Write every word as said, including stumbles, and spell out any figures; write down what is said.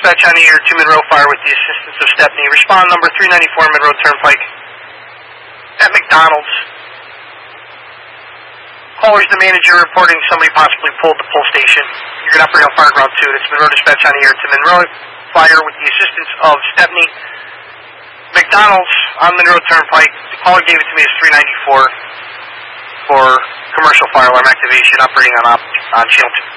Dispatch on the air to Monroe Fire with the assistance of Stepney. Respond number three ninety-four Monroe Turnpike at McDonald's. Caller's the manager reporting somebody possibly pulled the pull station. You're going to operate on Fire Ground two. That's Monroe Dispatch on the air to Monroe Fire with the assistance of Stepney. McDonald's on Monroe Turnpike. The caller gave it to me as three ninety-four for commercial fire alarm activation operating on, op on channel two.